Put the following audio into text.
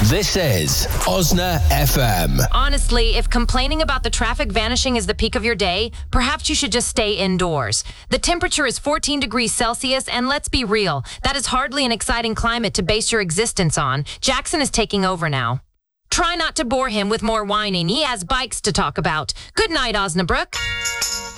This is Osna FM. Honestly, if complaining about the traffic vanishing is the peak of your day, perhaps you should just stay indoors. The temperature is 14 degrees Celsius, and let's be real, that is hardly an exciting climate to base your existence on. Jackson is taking over now. Try not to bore him with more whining. He has bikes to talk about. Good night, Osnabrück.